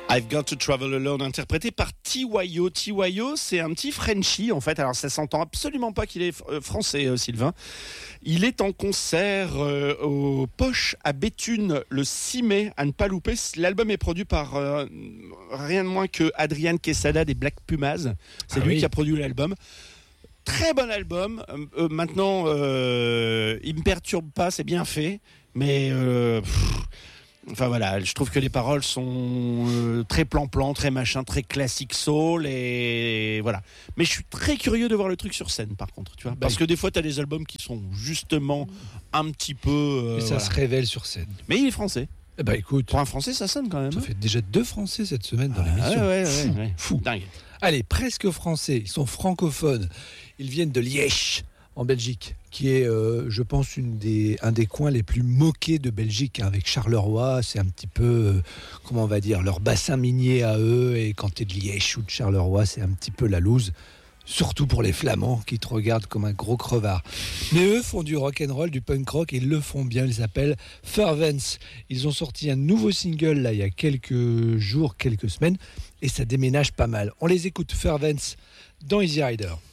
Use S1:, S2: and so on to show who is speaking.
S1: I've Got to Travel Alone, interprété par TYO. TYO, c'est un petit Frenchie, en fait. Alors, ça s'entend absolument pas qu'il est français, Sylvain. Il est en concert au Poche à Béthune le 6 mai, à ne pas louper. L'album est produit par rien de moins que Adrian Quesada des Black Pumas. C'est lui qui a produit l'album. Très bon album. Maintenant, il me perturbe pas, c'est bien fait. Mais... Enfin voilà, je trouve que les paroles sont très plan-plan, très machin, très classique soul et voilà. Mais je suis très curieux de voir le truc sur scène par contre, tu vois, parce que des fois t'as des albums qui sont justement un petit peu.
S2: Et ça se révèle sur scène.
S1: Mais il est français.
S2: Eh ben écoute,
S1: pour un français ça sonne quand même.
S2: Ça fait déjà 2 Français cette semaine dans l'émission.
S1: Ouais.
S2: Fou.
S1: Dingue.
S2: Allez, presque français. Ils sont francophones. Ils viennent de Liège, en Belgique, qui est, je pense, un des coins les plus moqués de Belgique, hein, avec Charleroi. C'est un petit peu, comment on va dire, leur bassin minier à eux. Et quand tu es de Liège ou de Charleroi, c'est un petit peu la loose. Surtout pour les Flamands qui te regardent comme un gros crevard. Mais eux font du rock'n'roll, du punk rock et ils le font bien. Ils s'appellent Fervence. Ils ont sorti un nouveau single là il y a quelques jours, quelques semaines et ça déménage pas mal. On les écoute, Fervence, dans Easy Rider.